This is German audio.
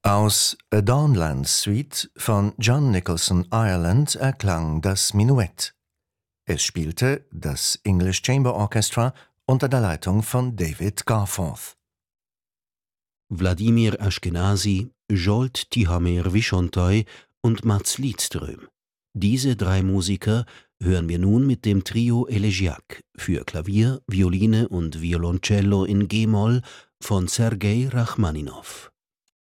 Aus A Dawnland Suite von John Nicholson Ireland erklang das Menuett. Es spielte das English Chamber Orchestra unter der Leitung von David Garforth. Wladimir Ashkenazy, Zsolt Tihamér Visontai und Mats Lidström. Diese drei Musiker hören wir nun mit dem Trio Elegiac für Klavier, Violine und Violoncello in G-Moll von Sergei Rachmaninow.